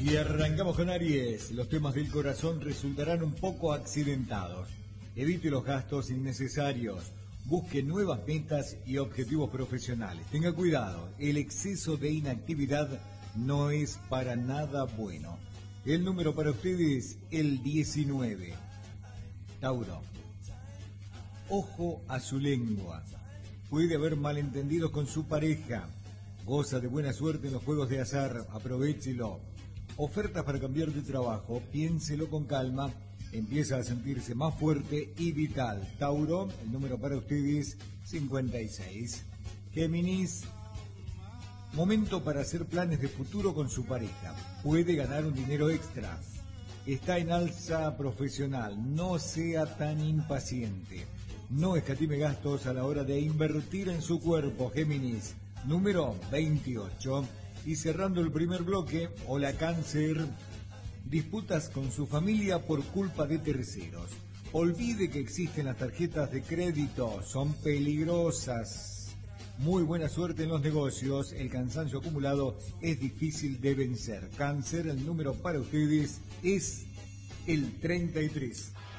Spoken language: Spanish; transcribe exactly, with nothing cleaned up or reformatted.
Y arrancamos con Aries. Los temas del corazón resultarán un poco accidentados. Evite los gastos innecesarios. Busque nuevas metas y objetivos profesionales. Tenga cuidado, el exceso de inactividad no es para nada bueno. El número para ustedes, el diecinueve. Tauro. Ojo a su lengua. Puede haber malentendidos con su pareja. Goza de buena suerte en los juegos de azar. Aprovéchelo. Ofertas para cambiar de trabajo. Piénselo con calma. Empieza a sentirse más fuerte y vital. Tauro, el número para ustedes, cincuenta y seis. Géminis. Momento para hacer planes de futuro con su pareja. Puede ganar un dinero extra. Está en alza profesional. No sea tan impaciente. No escatime gastos a la hora de invertir en su cuerpo. Géminis, número veintiocho. Y cerrando el primer bloque, hola Cáncer. Disputas con su familia por culpa de terceros. Olvide que existen las tarjetas de crédito. Son peligrosas. Muy buena suerte en los negocios. El cansancio acumulado es difícil de vencer. Cáncer, el número para ustedes es el treinta y tres.